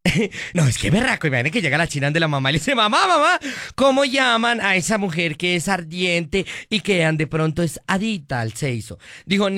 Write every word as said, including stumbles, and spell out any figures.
No, es que berraco, imagínate que llega la china de la mamá y le dice, mamá, mamá, ¿cómo llaman a esa mujer que es ardiente y que de pronto es adicta al seiso? Dijo,